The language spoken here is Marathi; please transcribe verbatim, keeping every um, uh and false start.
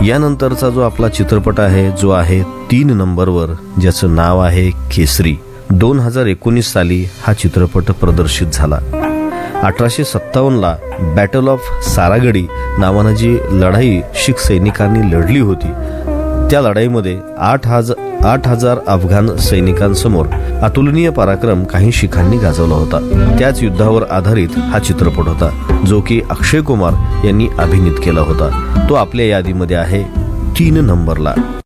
यानंतरचा जो आपला चित्रपट आहे जो आहे तीन नंबरवर, ज्याचं नाव आहे केसरी. दोन हजार एकोणीस साली हा चित्रपट प्रदर्शित झाला. अठराशे सत्तावन्नला बॅटल ऑफ सारागडी नावानं जी लढाई शीख सैनिकांनी लढली होती, त्या लढाईमध्ये आठ हजार आठ हजार अफगाण सैनिकांसमोर अतुलनीय पराक्रम काही शिखांनी गाजवला होता. त्याच युद्धावर आधारित हा चित्रपट होता, जो की अक्षय कुमार यांनी अभिनीत केला होता. तो आपल्या यादीमध्ये आहे तीन नंबरला.